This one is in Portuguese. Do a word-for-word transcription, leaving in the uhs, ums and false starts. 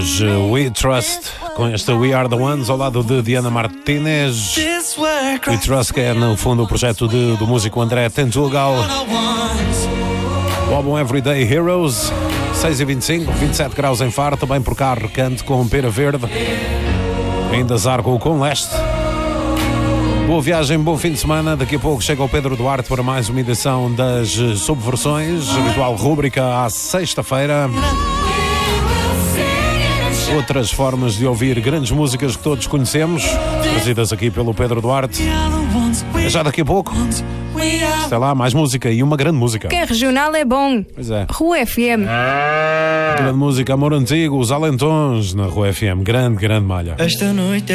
We Trust, com esta We Are The Ones ao lado de Diana Martínez. We Trust, que é no fundo o projeto de, do músico André Tentugal. O álbum Everyday Heroes. Seis e vinte e cinco, vinte e sete graus em Faro, também por cá Recanto com pera verde, ainda Zargo com leste. Boa viagem, bom fim de semana. Daqui a pouco chega o Pedro Duarte para mais uma edição das Subversões, habitual rúbrica à sexta-feira. Outras formas de ouvir grandes músicas que todos conhecemos, trazidas aqui pelo Pedro Duarte. É já daqui a pouco. Até lá, mais música e uma grande música. Que é regional é bom. Pois é. Rua F M. Grande música, Amor Antigo, os Alentons na Rua F M. Grande, grande malha. Esta noite